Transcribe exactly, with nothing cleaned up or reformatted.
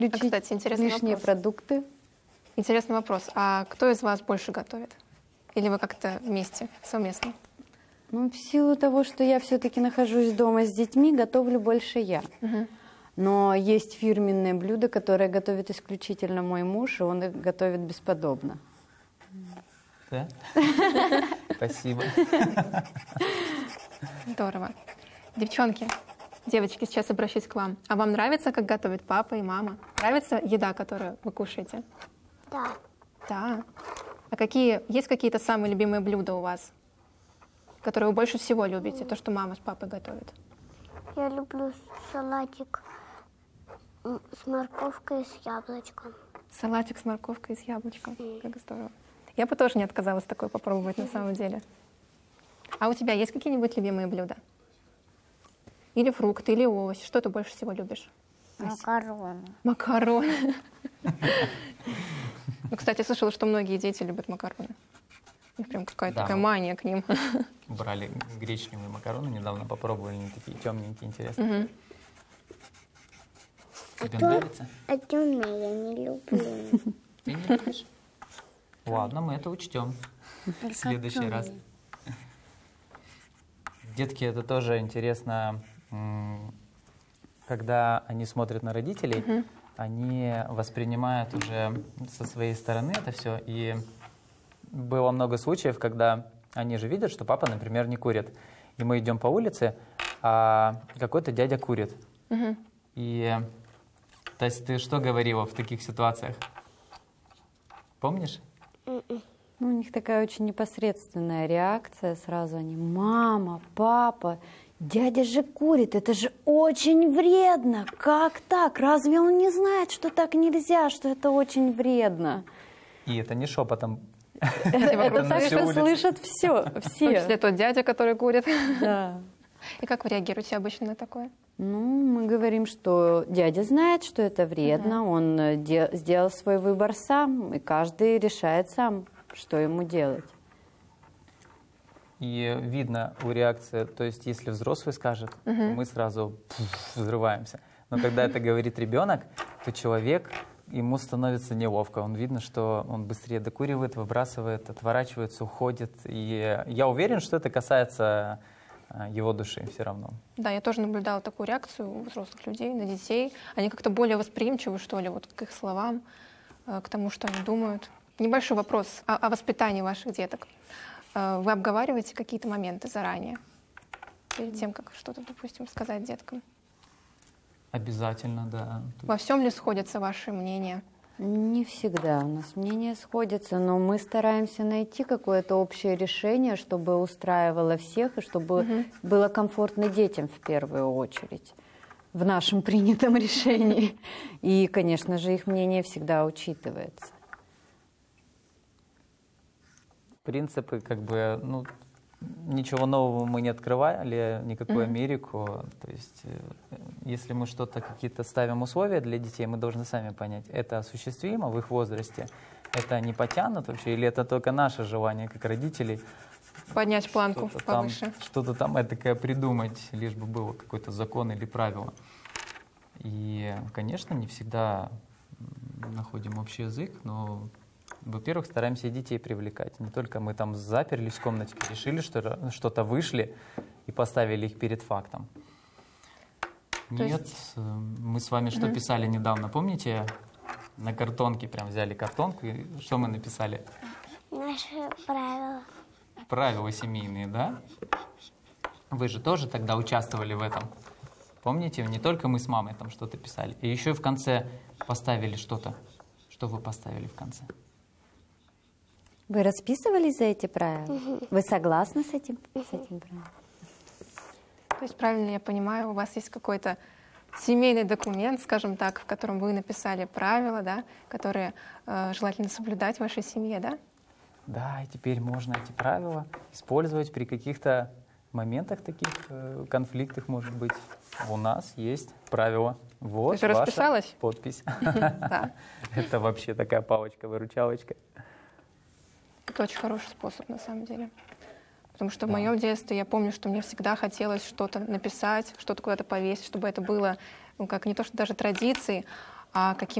А, кстати, интересный лишние вопрос. продукты. Интересный вопрос. А кто из вас больше готовит? Или вы как-то вместе, совместно? Ну, в силу того, что я все-таки нахожусь дома с детьми, готовлю больше я. Угу. Но есть фирменные блюда, которые готовит исключительно мой муж, и он их готовит бесподобно. Да? Спасибо. Здорово. Девчонки, девочки, сейчас обращусь к вам. А вам нравится, как готовят папа и мама? Нравится еда, которую вы кушаете? Да. Да. А какие, есть какие-то самые любимые блюда у вас, которые вы больше всего любите, то, что мама с папой готовят? Я люблю салатик с морковкой и с яблочком. Салатик с морковкой и с яблочком. Как здорово. Я бы тоже не отказалась такое попробовать на самом деле. А у тебя есть какие-нибудь любимые блюда? Или фрукты, или овощи? Что ты больше всего любишь? Макароны. Макароны. Ну, кстати, слышала, что многие дети любят макароны. У них прям какая-то Да. такая мания к ним. Брали гречневые макароны, недавно попробовали, они такие темненькие, интересные. Мгм. Тебе А то- нравится? А темные я не люблю. Ты не любишь? Ладно, мы это учтем в следующий раз. Детки, это тоже интересно, м, когда они смотрят на родителей, они воспринимают уже со своей стороны это все. И было много случаев, когда они же видят, что папа, например, не курит. И мы идем по улице, а какой-то дядя курит. Мгм. И, то есть, ты что говорила в таких ситуациях? Помнишь? Ну, у них такая очень непосредственная реакция. Сразу они: мама, папа, дядя же курит, это же очень вредно. Как так? Разве он не знает, что так нельзя, что это очень вредно? И это не шепотом. Это на так, всю что улицу. слышат все, В том числе все. тот дядя, который курит. Да. И как вы реагируете обычно на такое? Ну, мы говорим, что дядя знает, что это вредно, он э, де- сделал свой выбор сам, и каждый решает сам, что ему делать. И видно у реакции, то есть если взрослый скажет, то мы сразу пф, взрываемся. Но когда это говорит ребенок, то человек, ему становится неловко. Он видно, что он быстрее докуривает, выбрасывает, отворачивается, уходит. И я уверен, что это касается а, его души все равно. Да, я тоже наблюдала такую реакцию у взрослых людей на детей. Они как-то более восприимчивы, что ли, вот к их словам, э, к тому, что они думают. Небольшой вопрос о, о воспитании ваших деток. Э, Вы обговариваете какие-то моменты заранее, перед тем, как что-то, допустим, сказать деткам? Обязательно, да. Во всем ли сходятся ваши мнения? Не всегда у нас мнения сходятся, но мы стараемся найти какое-то общее решение, чтобы устраивало всех и чтобы было комфортно детям в первую очередь в нашем принятом решении. И, конечно же, их мнение всегда учитывается. Принципы, как бы, ну, ничего нового мы не открывали, никакую Америку. То есть, э, если мы что-то, какие-то ставим условия для детей, мы должны сами понять, это осуществимо в их возрасте, это они потянут вообще, или это только наше желание, как родителей, Поднять планку что-то там, повыше. что-то там этакое придумать, лишь бы было какой-то закон или правило. И, конечно, не всегда м, находим общий язык, но, во-первых, стараемся и детей привлекать. Не только мы там заперлись в комнатке, решили, что что-то вышли и поставили их перед фактом. То Нет, есть- э, мы с вами что писали недавно, помните? На картонке прям взяли картонку, и что мы написали? Наши правила. Правила семейные, да? Вы же тоже тогда участвовали в этом. Помните, не только мы с мамой там что-то писали. И еще в конце поставили что-то. Что вы поставили в конце? Вы расписывались за эти правила? Вы согласны с этим, с этим правилом? То есть, правильно я понимаю, у вас есть какой-то семейный документ, скажем так, в котором вы написали правила, да, которые э, желательно соблюдать в вашей семье, да? Да, и теперь можно эти правила использовать при каких-то моментах таких, э, конфликтах, может быть. У нас есть правила. Вот Ты же ваша расписалась? подпись. Да. Это вообще такая палочка-выручалочка. Это очень хороший способ, на самом деле. Потому что в моем детстве я помню, что мне всегда хотелось что-то написать, что-то куда-то повесить, чтобы это было, ну, как не то, что даже традицией, А каким